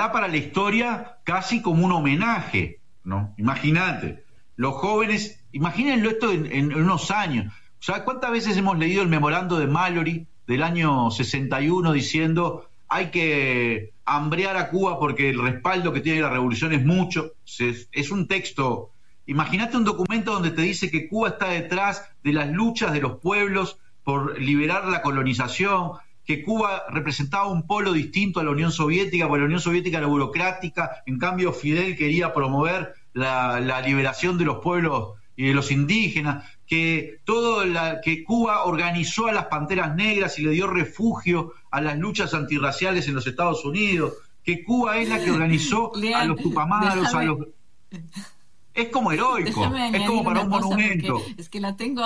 quedará para la historia casi como un homenaje, ¿no? Imagínate, los jóvenes, imagínenlo esto en unos años. O sea, ¿cuántas veces hemos leído el memorando de Mallory del año 61 diciendo hay que hambrear a Cuba porque el respaldo que tiene la revolución es mucho? Es un texto. Imagínate un documento donde te dice que Cuba está detrás de las luchas de los pueblos por liberar la colonización, que Cuba representaba un polo distinto a la Unión Soviética, porque la Unión Soviética era burocrática, en cambio Fidel quería promover la liberación de los pueblos y de los indígenas, que que Cuba organizó a las Panteras Negras y le dio refugio a las luchas antirraciales en los Estados Unidos, que Cuba es la que organizó a los Tupamaros, a los... Es como heroico, es como para un monumento. Es que la tengo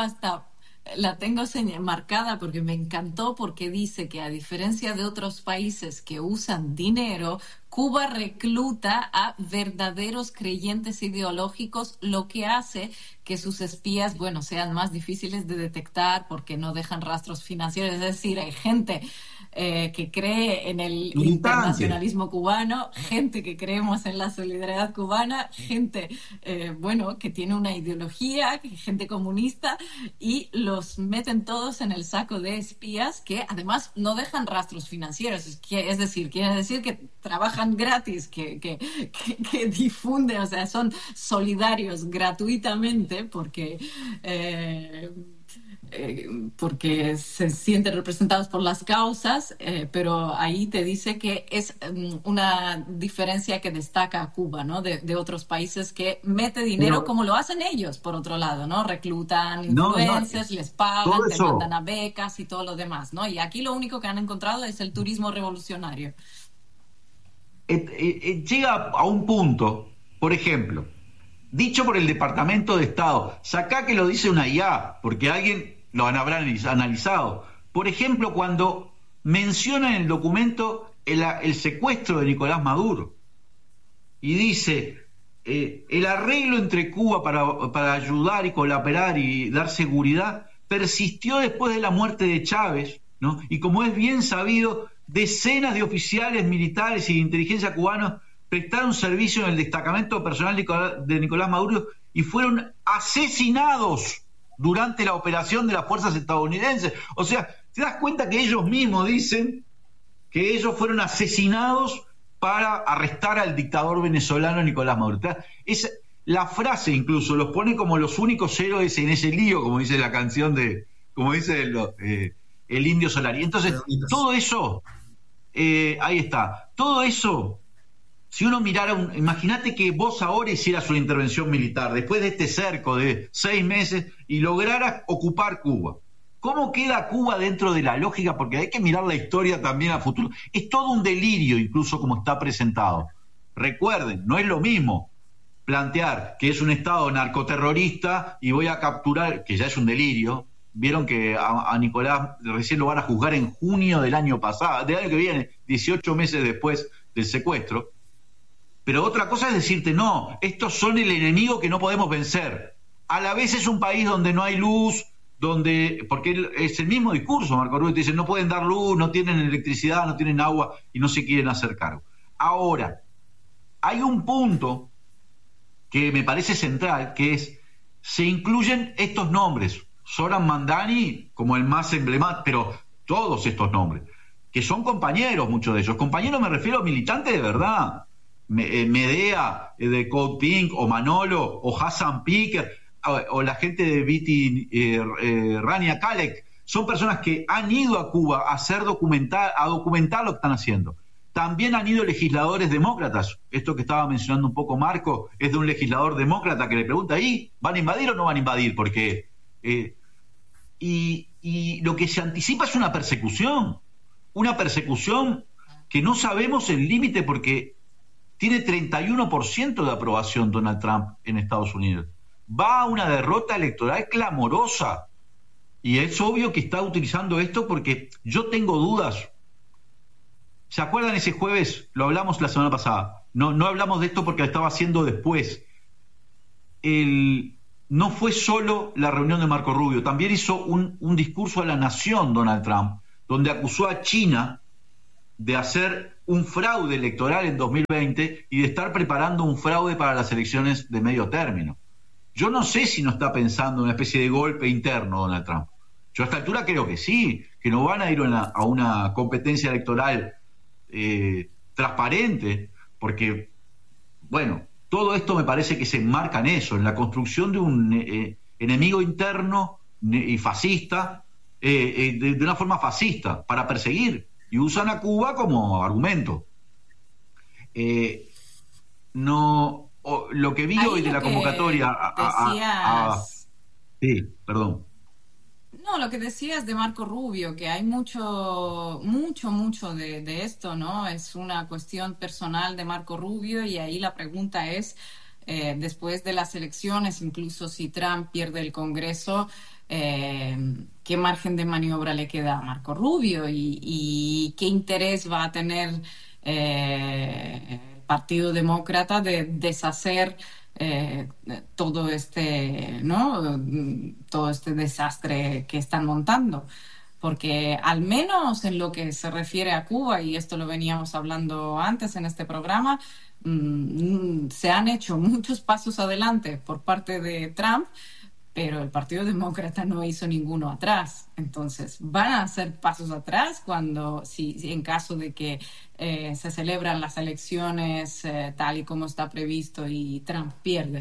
marcada porque me encantó, porque dice que a diferencia de otros países que usan dinero, Cuba recluta a verdaderos creyentes ideológicos, lo que hace que sus espías, bueno, sean más difíciles de detectar porque no dejan rastros financieros. Es decir, hay gente que cree en el internacionalismo cubano, gente que creemos en la solidaridad cubana, gente, que tiene una ideología, gente comunista, y los meten todos en el saco de espías que además no dejan rastros financieros. Es decir, quiere decir que trabajan gratis, que difunden, o sea, son solidarios gratuitamente porque se sienten representados por las causas, pero ahí te dice que es una diferencia que destaca a Cuba, ¿no? De otros países, que mete dinero como lo hacen ellos, por otro lado, ¿no? Reclutan influencers, les pagan, te mandan a becas y todo lo demás, ¿no? Y aquí lo único que han encontrado es el turismo revolucionario. Llega a un punto, por ejemplo, dicho por el Departamento de Estado, sacá que lo dice una IA, porque alguien lo habrá analizado. Por ejemplo, cuando menciona en el documento el secuestro de Nicolás Maduro y dice el arreglo entre Cuba para ayudar y colaborar y dar seguridad persistió después de la muerte de Chávez, ¿no? Y como es bien sabido, decenas de oficiales militares y de inteligencia cubanos prestaron servicio en el destacamento personal de Nicolás Maduro y fueron asesinados durante la operación de las fuerzas estadounidenses. O sea, te das cuenta que ellos mismos dicen que ellos fueron asesinados para arrestar al dictador venezolano Nicolás Maduro. La frase incluso los pone como los únicos héroes en ese lío, como dice la canción como dice el Indio Solari. Entonces, todo eso, ahí está, todo eso. Si uno mirara, imagínate que vos ahora hicieras una intervención militar después de este cerco de 6 meses y lograras ocupar Cuba. ¿Cómo queda Cuba dentro de la lógica? Porque hay que mirar la historia también a futuro. Es todo un delirio, incluso como está presentado. Recuerden, no es lo mismo plantear que es un Estado narcoterrorista y voy a capturar, que ya es un delirio. Vieron que a Nicolás recién lo van a juzgar en junio del año pasado, del año que viene, 18 meses después del secuestro. Pero otra cosa es decirte, no, estos son el enemigo que no podemos vencer. A la vez es un país donde no hay luz, porque es el mismo discurso, Marco Rubio, te dice, no pueden dar luz, no tienen electricidad, no tienen agua y no se quieren hacer cargo. Ahora, hay un punto que me parece central, que es, se incluyen estos nombres, Zoran Mandani como el más emblemático, pero todos estos nombres, que son compañeros, muchos de ellos. Compañeros me refiero a militantes de verdad. Medea de Code Pink, o Manolo, o Hassan Piker, o la gente de Viti Rania Kalek, son personas que han ido a Cuba a documentar lo que están haciendo. También han ido legisladores demócratas. Esto que estaba mencionando un poco Marco es de un legislador demócrata que le pregunta, ¿y van a invadir o no van a invadir? Porque y lo que se anticipa es una persecución que no sabemos el límite, porque tiene 31% de aprobación Donald Trump en Estados Unidos. Va a una derrota electoral clamorosa. Y es obvio que está utilizando esto porque yo tengo dudas. ¿Se acuerdan ese jueves? Lo hablamos la semana pasada. No hablamos de esto porque lo estaba haciendo después. No fue solo la reunión de Marco Rubio. También hizo un discurso a la nación Donald Trump, donde acusó a China de hacer un fraude electoral en 2020 y de estar preparando un fraude para las elecciones de medio término. Yo no sé si no está pensando en una especie de golpe interno Donald Trump. Yo a esta altura creo que sí, que no van a ir a una competencia electoral transparente, porque, bueno, todo esto me parece que se enmarca en eso, en la construcción de un enemigo interno y fascista, de una forma fascista, para perseguir, y usan a Cuba como argumento. Lo que vi Ahí hoy de lo la convocatoria decías, sí, perdón. no, lo que decías de Marco Rubio, que hay mucho de esto, ¿no? Es una cuestión personal de Marco Rubio y ahí la pregunta es, después de las elecciones, incluso si Trump pierde el Congreso, ¿qué margen de maniobra le queda a Marco Rubio y qué interés va a tener el Partido Demócrata de deshacer todo este, ¿no? Todo este desastre que están montando? Porque al menos en lo que se refiere a Cuba, y esto lo veníamos hablando antes en este programa, se han hecho muchos pasos adelante por parte de Trump, pero el Partido Demócrata no hizo ninguno atrás. Entonces, van a hacer pasos atrás si en caso de que se celebran las elecciones tal y como está previsto y Trump pierde.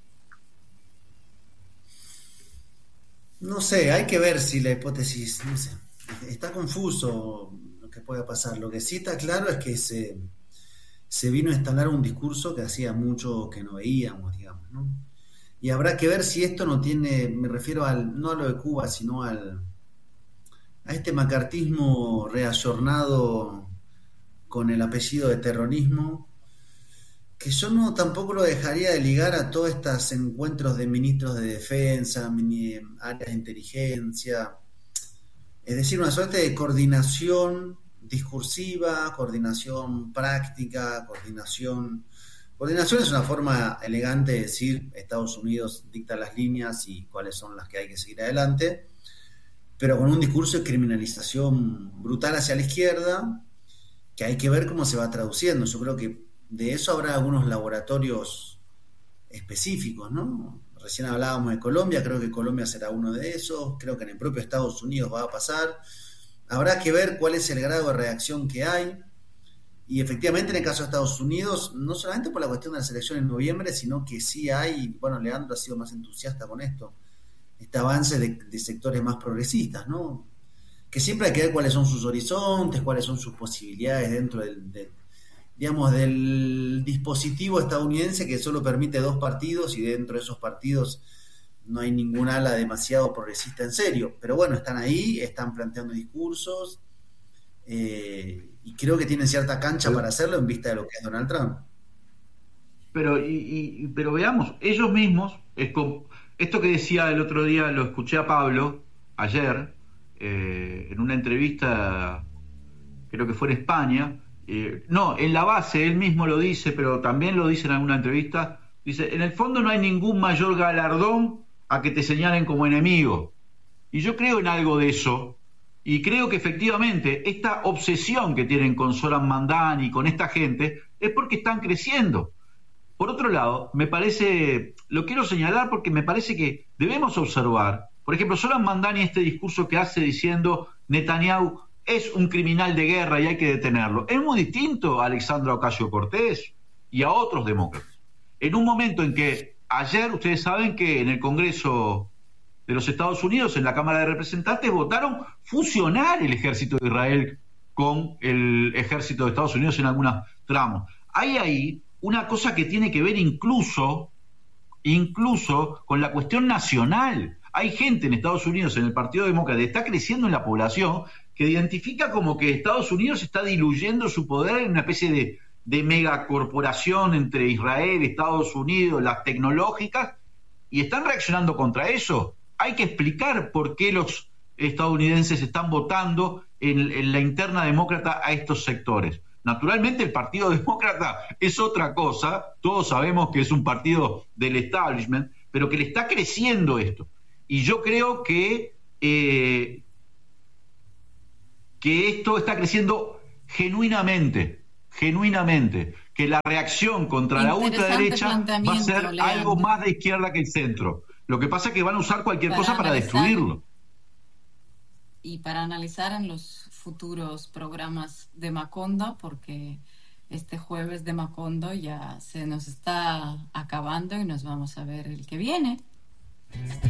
No sé, hay que ver si la hipótesis, no sé, está confuso lo que pueda pasar. Lo que sí está claro es que se vino a instalar un discurso que hacía mucho que no veíamos, digamos, ¿no? Y habrá que ver si esto no tiene, me refiero no a lo de Cuba, sino a este macartismo reayornado con el apellido de terrorismo, que yo no tampoco lo dejaría de ligar a todos estos encuentros de ministros de defensa, áreas de inteligencia, es decir, una suerte de coordinación discursiva, coordinación práctica, coordinación es una forma elegante de decir Estados Unidos dicta las líneas y cuáles son las que hay que seguir adelante, pero con un discurso de criminalización brutal hacia la izquierda, que hay que ver cómo se va traduciendo. Yo creo que de eso habrá algunos laboratorios específicos, ¿no? Recién hablábamos de Colombia, creo que Colombia será uno de esos, creo que en el propio Estados Unidos va a pasar. Habrá que ver cuál es el grado de reacción que hay. Y efectivamente en el caso de Estados Unidos, no solamente por la cuestión de la selección en noviembre, sino que sí hay, bueno, Leandro ha sido más entusiasta con esto, este avance de sectores más progresistas, ¿no? Que siempre hay que ver cuáles son sus horizontes, cuáles son sus posibilidades dentro digamos, del dispositivo estadounidense que solo permite 2 partidos y dentro de esos partidos no hay ningún ala demasiado progresista en serio. Pero bueno, están ahí, están planteando discursos, y creo que tienen cierta cancha para hacerlo en vista de lo que es Donald Trump. Pero veamos, ellos mismos, esto que decía el otro día, lo escuché a Pablo ayer, en una entrevista, creo que fue en España, no, en la base, él mismo lo dice, pero también lo dice en alguna entrevista, dice, en el fondo no hay ningún mayor galardón a que te señalen como enemigo. Y yo creo en algo de eso, y creo que efectivamente esta obsesión que tienen con Zoran Mandani y con esta gente es porque están creciendo. Por otro lado, lo quiero señalar porque me parece que debemos observar, por ejemplo, Zoran Mandani, este discurso que hace diciendo Netanyahu es un criminal de guerra y hay que detenerlo, es muy distinto a Alexandra Ocasio-Cortez y a otros demócratas. En un momento en que ayer, ustedes saben que en el Congreso de los Estados Unidos, en la Cámara de Representantes, votaron fusionar el ejército de Israel con el ejército de Estados Unidos en algunos tramos. Hay ahí una cosa que tiene que ver incluso con la cuestión nacional. Hay gente en Estados Unidos, en el Partido Demócrata, está creciendo en la población, que identifica como que Estados Unidos está diluyendo su poder en una especie de megacorporación entre Israel, Estados Unidos, las tecnológicas, y están reaccionando contra eso. Hay que explicar por qué los estadounidenses están votando en la interna demócrata a estos sectores. Naturalmente el Partido Demócrata es otra cosa, todos sabemos que es un partido del establishment, pero que le está creciendo esto. Y yo creo que esto está creciendo genuinamente, genuinamente que la reacción contra la ultraderecha va a planteamiento, ser Leandro. algo más de izquierda que el centro. Lo que pasa es que van a usar cualquier cosa para analizar destruirlo. Y para analizar en los futuros programas de Macondo, porque este jueves de Macondo ya se nos está acabando y nos vamos a ver el que viene.